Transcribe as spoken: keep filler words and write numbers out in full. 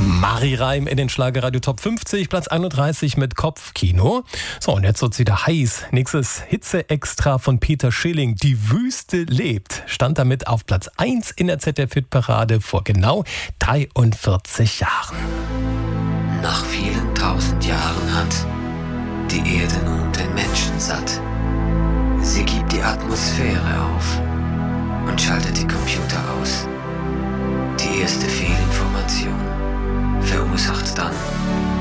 Mari Reim in den Schlagerradio Top fünfzig, Platz einunddreißig mit Kopfkino. So, und jetzt wird's wieder heiß. Nächstes Hitze-Extra von Peter Schilling, Die Wüste lebt, stand damit auf Platz eins in der Z D F-Hitparade vor genau dreiundvierzig Jahren. Nach vielen tausend Jahren hat die Erde nun den Menschen satt. Sie gibt die Atmosphäre auf und schaltet die Computer aus. Die erste Fehlinformation verursacht dann